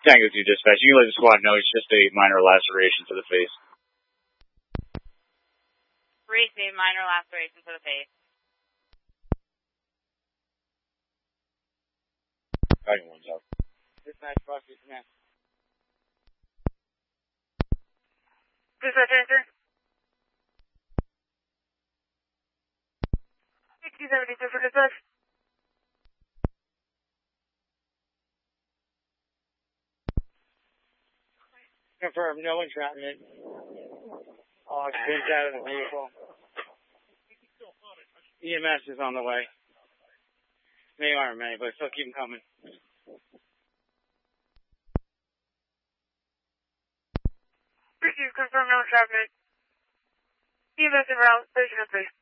Tango 2 dispatch. You can let the squad know it's just a minor laceration to the face. Reach a minor laceration to the face. Dragon 1's up. Dispatch, Buffy, command. Dispatch, answer. 272 for dispatch. Confirm, no entrapment. All occupants out of the vehicle. EMS is on the way. They aren't many, but still keep them coming. Receive, confirm no entrapment. EMS en route, station of face.